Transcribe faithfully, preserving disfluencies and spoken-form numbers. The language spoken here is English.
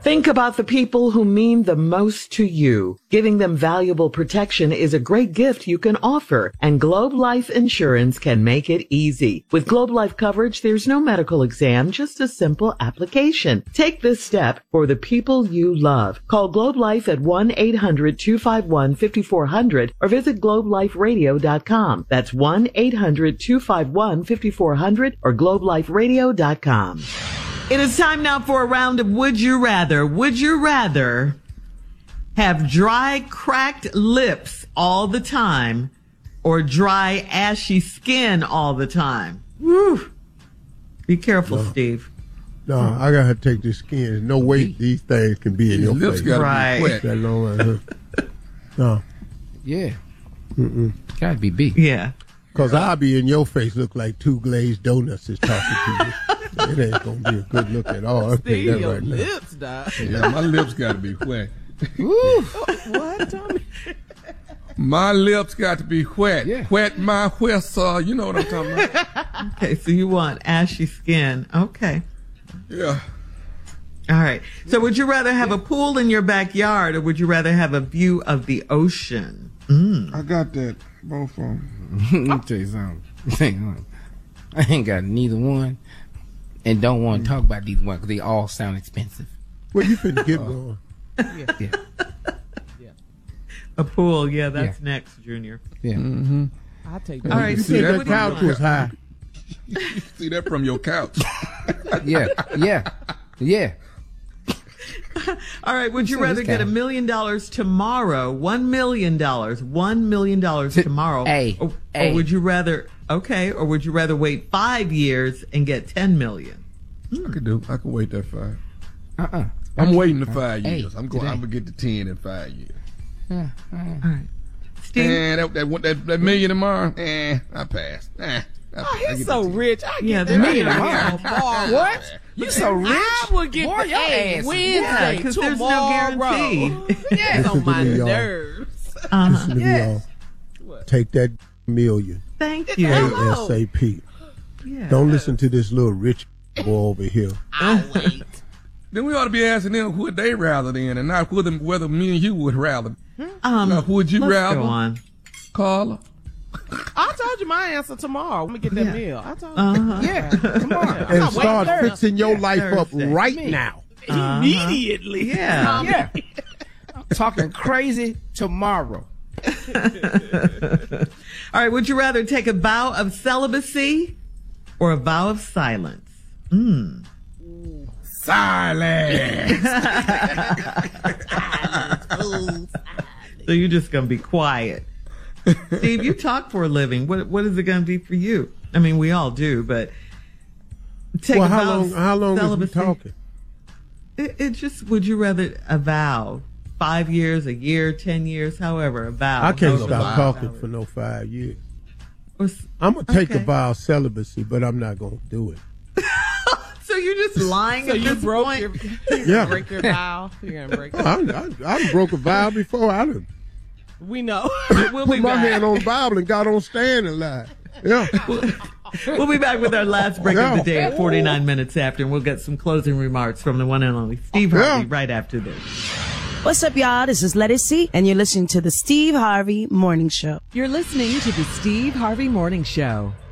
Think about the people who mean the most to you. Giving them valuable protection is a great gift you can offer, and Globe Life Insurance can make it easy. With Globe Life coverage, there's no medical exam, just a simple application. Take this step for the people you love. Call Globe Life at one eight hundred two five one five four zero zero or visit globe life radio dot com. That's one eight hundred two five one five four zero zero or globe life radio dot com. It is time now for a round of Would You Rather. Would you rather have dry, cracked lips all the time or dry, ashy skin all the time? Woo. Be careful, no. Steve. No, I got to take this skin. There's no way these things can be in your lips face. Gotta right. Be wet. That long right here. No. Yeah. Mm-mm. Gotta be B. Yeah. Because I'll be in your face look like two glazed donuts is talking to you. It ain't going to be a good look at all. I'll tell you that your right now. lips, Doc. Yeah, my lips got to be wet. Woo. What, Tommy? My lips got to be wet. Yeah. Wet my whistle. You know what I'm talking about. Okay, so you want ashy skin. Okay. Yeah. All right. So would you rather have a pool in your backyard or would you rather have a view of the ocean? Mm. I got that. Both of them. Let me tell you something. I ain't got neither one and don't want to talk about neither one because they all sound expensive. Well, you finna get one. Yeah. Yeah. Yeah. A pool. Yeah, that's Yeah. next, Junior. Yeah. Mm-hmm. I'll take that. All right. You Steve, said what that do you couch want? was high. You see that from your couch. Yeah. Yeah. Yeah. All right. Would you So rather this get a guy- million dollars tomorrow, one million dollars, one million dollars T- tomorrow, A. or, A. or would you rather? Okay, or would you rather wait five years and get ten million? I could do. I could wait that five. Uh-uh. I'm waiting the five Hey, years. I'm going. today. I'm gonna get to ten in five years. Yeah. Uh, All right, Steve. And that that, that that million tomorrow. Eh, I pass. Eh, I, Oh, I he's get so the ten. rich. I get Yeah, that the million million tomorrow. tomorrow. What? You so rich? I would get Boy, the your hey, ass- Wednesday Yeah, because there's no tomorrow. guarantee. Yeah, it's Listen on to my me, y'all. nerves. Uh-huh. Listen to me, Yes. y'all. Take that million. Thank you. Hello. ASAP. Yeah. Don't listen to this little rich boy over here. I'll wait. Then we ought to be asking them who would they rather then, and not whether whether me and you would rather. Um, Now, would you let's rather, go on. Carla? I told you my answer tomorrow. Let me get that Yeah. meal. I told you. Uh-huh. Yeah. Tomorrow. I'm And not start waiting fixing your life up Thursday. right Me. now. immediately. Yeah. Yeah. Talking crazy tomorrow. All right. Would you rather take a vow of celibacy or a vow of silence? Mm. Silence. So you're just gonna be quiet. Steve, you talk for a living. What what is it gonna be for you? I mean, we all do, but take Well, a how vow long? of How long is we celibacy. talking? It, it just would you rather a vow? Five years, a year, ten years, however, a vow. I can't However stop long. talking for no five years. Or s- I'm gonna take Okay. a vow of celibacy, but I'm not gonna do it. So you're just lying So at you this broke point? your, Yeah. break your vow. You're gonna break. I, I, I broke a vow before. I done We know. We'll put be my back. hand on the Bible and got on stand and lied. Yeah. We'll be back with our last break of the Yeah. day at forty-nine minutes after, and we'll get some closing remarks from the one and only Steve Harvey Yeah. right after this. What's up, y'all? This is Letty C, and you're listening to the Steve Harvey Morning Show. You're listening to the Steve Harvey Morning Show.